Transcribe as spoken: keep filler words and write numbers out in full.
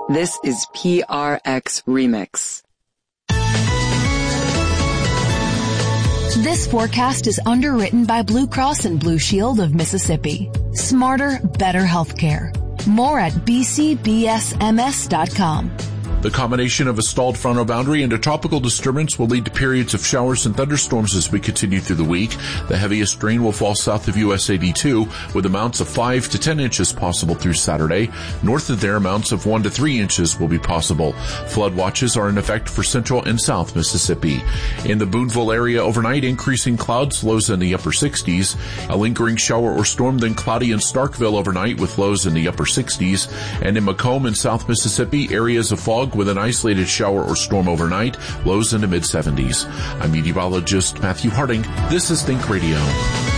This is P R X Remix. This forecast is underwritten by Blue Cross and Blue Shield of Mississippi. Smarter, better healthcare. More at b c b s m s dot com. The combination of a stalled frontal boundary and a tropical disturbance will lead to periods of showers and thunderstorms as we continue through the week. The heaviest rain will fall south of U S eighty-two, with amounts of five to ten inches possible through Saturday. North of there, amounts of one to three inches will be possible. Flood watches are in effect for central and south Mississippi. In the Boonville area overnight, increasing clouds, lows in the upper sixties. A lingering shower or storm, then cloudy in Starkville overnight with lows in the upper sixties. And in Macomb in south Mississippi, areas of fog with an isolated shower or storm overnight, lows in the mid seventies. I'm meteorologist Matthew Harding. This is Think Radio.